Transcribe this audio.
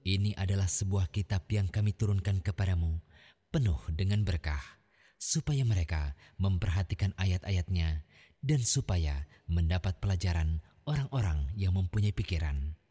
Ini adalah sebuah kitab yang kami turunkan kepadamu, penuh dengan berkah, supaya mereka memperhatikan ayat-ayatnya dan supaya mendapat pelajaran orang-orang yang mempunyai pikiran.